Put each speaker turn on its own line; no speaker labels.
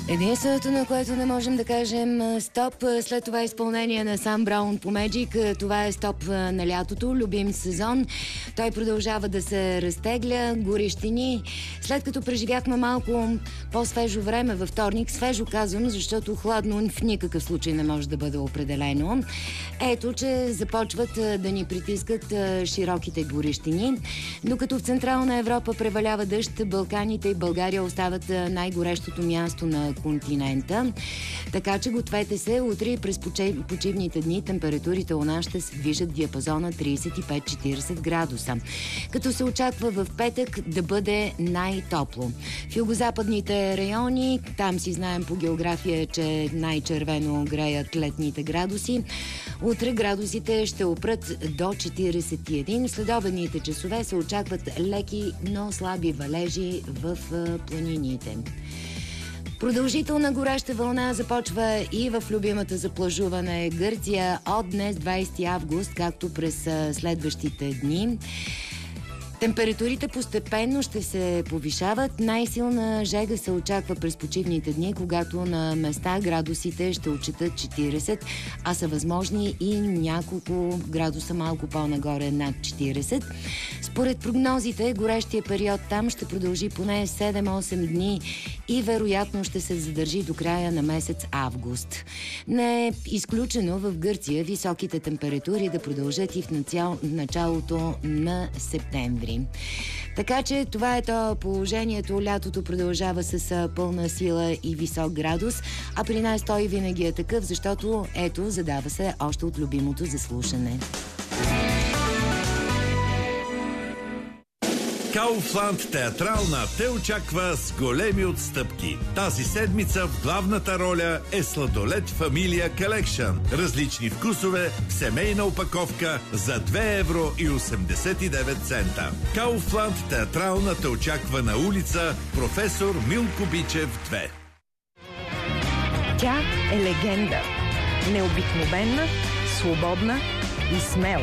Единственото, на което не можем да кажем стоп, след това изпълнение на Сам Браун по Magic, това е стоп на лятото, любим сезон. Той продължава да се разтегля, горещини. След като преживяхме малко по-свежо време във вторник, свежо казвам, защото хладно в никакъв случай не може да бъде определено. Ето, че започват да ни притискат широките горещини. Докато в Централна Европа превалява дъжд, Балканите и България остават най-горещото място на континента. Така че гответе се, утре през почивните дни температурите у нас ще се движат в диапазона 35-40 градуса. Като се очаква в петък да бъде най-топло. В югозападните райони, там си знаем по география, че най-червено греят летните градуси. Утре градусите ще опрат до 41. Следобедните часове се очакват леки, но слаби валежи в планините. Продължителна гореща вълна започва и в любимата за плажуване Гърция от днес 20 август, както през следващите дни. Температурите постепенно ще се повишават. Най-силна жега се очаква през почивните дни, когато на места градусите ще отчитат 40, а са възможни и няколко градуса малко по-нагоре над 40. Според прогнозите, горещия период там ще продължи поне 7-8 дни и вероятно ще се задържи до края на месец август. Не е изключено в Гърция високите температури да продължат и в началото на септември. Така че това е то положението. Лятото продължава с пълна сила и висок градус, а при нас той винаги е такъв, защото ето, задава се още от любимото за слушане.
Kaufland театрална те очаква с големи отстъпки. Тази седмица в главната роля е Сладолед Фамилия Collection. Различни вкусове в семейна опаковка за 2 евро и 89 цента. Kaufland театрална те очаква на улица Професор Милко Бичев 2.
Тя е легенда. Необикновена, свободна и смела.